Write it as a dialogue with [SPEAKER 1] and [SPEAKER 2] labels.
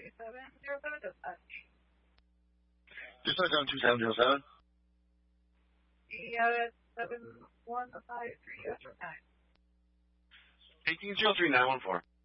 [SPEAKER 1] Just like on 2707?
[SPEAKER 2] Yeah, that's 71539.
[SPEAKER 1] 1803-914.